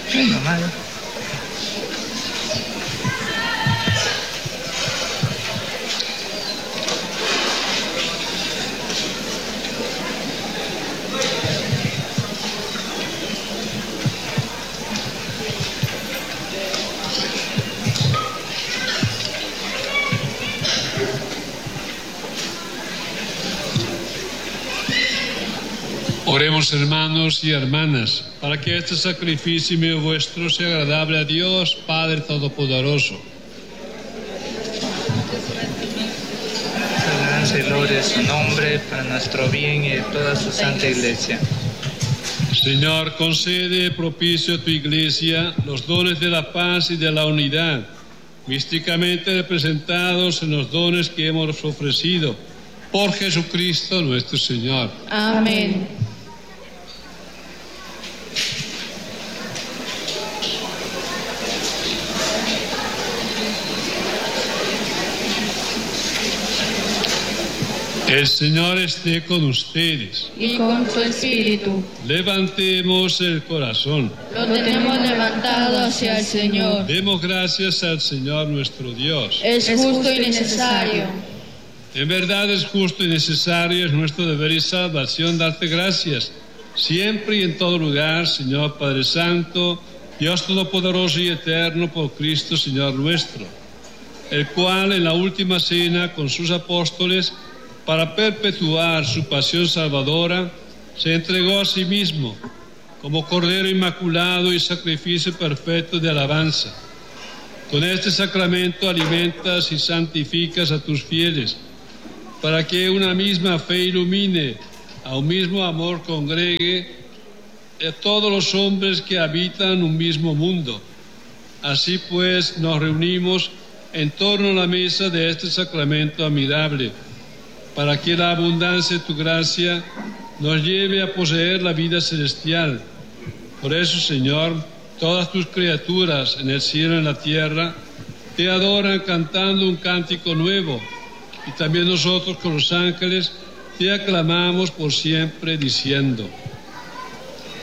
Normal. Oremos, hermanos y hermanas, para que este sacrificio mío vuestro sea agradable a Dios, Padre Todopoderoso. Alabanza y gloria a su nombre, para nuestro bien y de toda su santa iglesia. Señor, concede propicio a tu iglesia los dones de la paz y de la unidad, místicamente representados en los dones que hemos ofrecido por Jesucristo nuestro Señor. Amén. El Señor esté con ustedes. Y con tu espíritu. Levantemos el corazón. Lo tenemos levantado hacia el Señor. Demos gracias al Señor nuestro Dios. Es justo y necesario. En verdad es justo y necesario, es nuestro deber y salvación darte gracias, siempre y en todo lugar, Señor Padre Santo, Dios Todopoderoso y Eterno, por Cristo, Señor nuestro, el cual en la última cena con sus apóstoles, para perpetuar su pasión salvadora, se entregó a sí mismo como Cordero Inmaculado y sacrificio perfecto de alabanza. Con este sacramento alimentas y santificas a tus fieles, para que una misma fe ilumine, a un mismo amor congregue a todos los hombres que habitan un mismo mundo. Así pues nos reunimos en torno a la mesa de este sacramento admirable, para que la abundancia de tu gracia nos lleve a poseer la vida celestial. Por eso, Señor, todas tus criaturas en el cielo y en la tierra te adoran cantando un cántico nuevo, y también nosotros con los ángeles te aclamamos por siempre diciendo: